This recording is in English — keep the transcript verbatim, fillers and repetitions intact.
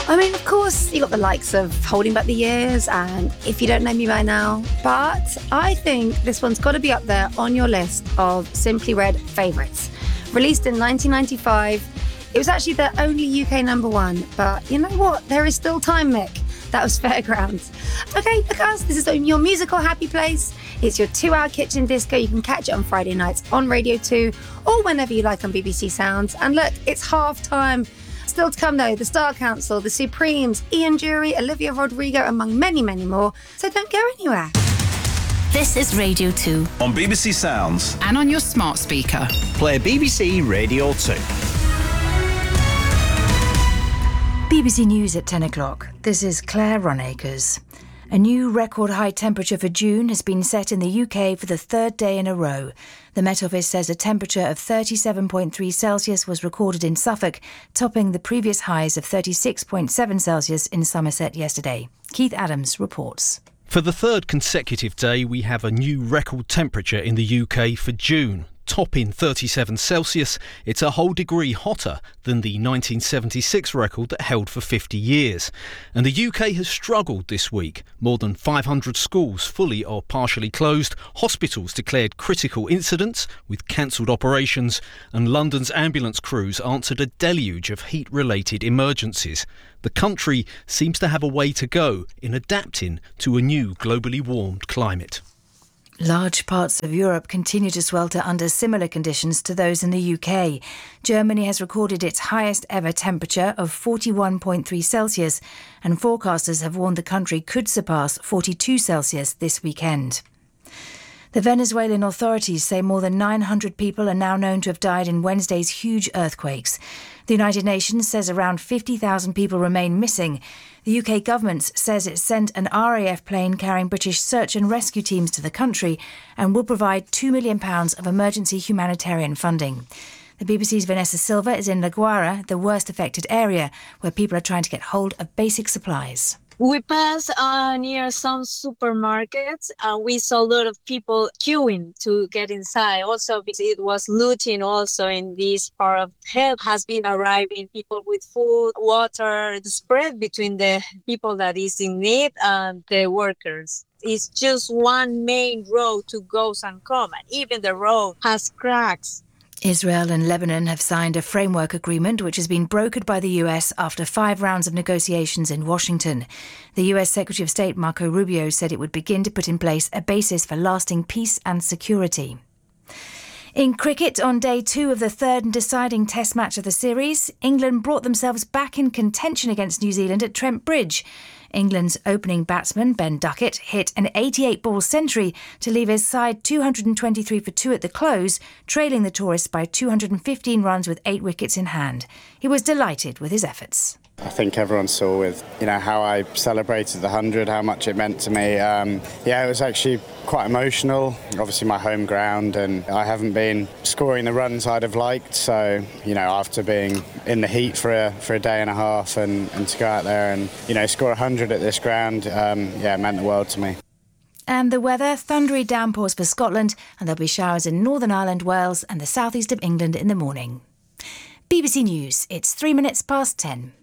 I mean, of course, you got the likes of Holding Back the Years and If You Don't Know Me By Now, but I think this one's got to be up there on your list of Simply Red favourites. Released in nineteen ninety-five, it was actually the only U K number one, but you know what? There is still time, Mick. That was Fairgrounds. Okay, look us, this is your musical happy place. It's your two-hour kitchen disco. You can catch it on Friday nights on Radio two or whenever you like on B B C Sounds. And look, it's half time. Still to come though, the Star Council, the Supremes, Ian Dury, Olivia Rodrigo, among many, many more. So don't go anywhere. This is Radio two. On B B C Sounds. And on your smart speaker. Play B B C Radio two. B B C News at ten o'clock. This is Claire Runacres. A new record high temperature for June has been set in the U K for the third day in a row. The Met Office says a temperature of thirty-seven point three Celsius was recorded in Suffolk, topping the previous highs of thirty-six point seven Celsius in Somerset yesterday. Keith Adams reports. For the third consecutive day, we have a new record temperature in the U K for June. Topping thirty-seven Celsius, it's a whole degree hotter than the nineteen seventy-six record that held for fifty years. And the U K has struggled this week. More than five hundred schools fully or partially closed, hospitals declared critical incidents with cancelled operations, and London's ambulance crews answered a deluge of heat-related emergencies. The country seems to have a way to go in adapting to a new globally warmed climate. Large parts of Europe continue to swelter under similar conditions to those in the U K. Germany has recorded its highest ever temperature of forty-one point three Celsius, and forecasters have warned the country could surpass forty-two Celsius this weekend. The Venezuelan authorities say more than nine hundred people are now known to have died in Wednesday's huge earthquakes. The United Nations says around fifty thousand people remain missing. The U K government says it sent an R A F plane carrying British search and rescue teams to the country and will provide two million pounds of emergency humanitarian funding. The B B C's Vanessa Silva is in La Guaira, the worst affected area, where people are trying to get hold of basic supplies. We passed uh, near some supermarkets and we saw a lot of people queuing to get inside. Also, because it was looting also in this part of help has been arriving, people with food, water, the spread between the people that is in need and the workers. It's just one main road to go and come, and even the road has cracks. Israel and Lebanon have signed a framework agreement which has been brokered by the U S after five rounds of negotiations in Washington. The U S Secretary of State Marco Rubio said it would begin to put in place a basis for lasting peace and security. In cricket, on day two of the third and deciding Test match of the series, England brought themselves back in contention against New Zealand at Trent Bridge. England's opening batsman, Ben Duckett, hit an eighty-eight ball century to leave his side two hundred twenty-three for two at the close, trailing the tourists by two hundred fifteen runs with eight wickets in hand. He was delighted with his efforts. I think everyone saw with, you know, how I celebrated the hundred, how much it meant to me. Um, yeah, it was actually quite emotional. Obviously my home ground, and I haven't been scoring the runs I'd have liked. So, you know, after being in the heat for a, for a day and a half and, and to go out there and, you know, score a hundred at this ground, um, yeah, it meant the world to me. And the weather, thundery downpours for Scotland, and there'll be showers in Northern Ireland, Wales and the southeast of England in the morning. B B C News, it's three minutes past ten.